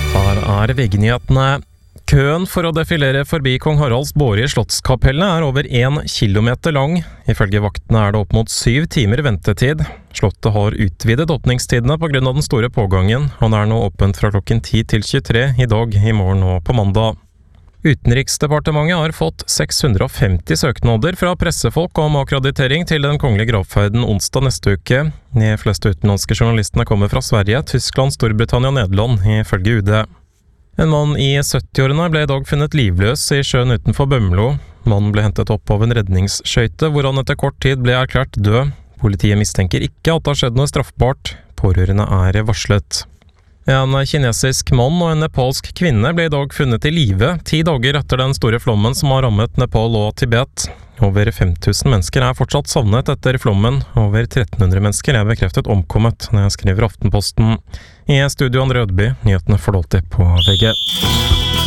Her VG-nyhetene. Køen for å defilere forbi Kong Haralds båre i Slottskapellet er over 1 kilometer lang. Ifølge vaktene er det opp mot 7 timer ventetid. Slottet har utvidet åpningstidene på grunn av den store pågangen, og det er nå åpent fra klokken 10 til 23 i dag, i morgen og på mandag. Utenriksdepartementet har fått 650 søknader fra pressefolk om akkreditering til den kongelige gravferden onsdag neste uke. De fleste utenlandske journalistene kommer fra Sverige, Tyskland, Storbritannia og Nederland, ifølge UD. En mann i 70-årene ble i dag funnet livløs i sjøen utenfor Bømlo. Mannen ble hentet opp av en redningsskøyte, hvor han etter kort tid ble erklært død. Politiet mistenker ikke at det har skjedd noe straffbart. Pårørende er varslet. En kinesisk mann og en nepalsk kvinne ble i dag funnet i live 10 dager etter den store flommen som har rammet Nepal og Tibet. Over 5000 mennesker er fortsatt savnet etter flommen. Over 1300 mennesker er bekreftet omkommet, når jeg skriver Aftenposten. I studio André Ødeby, nyhetene får du alltid på VG.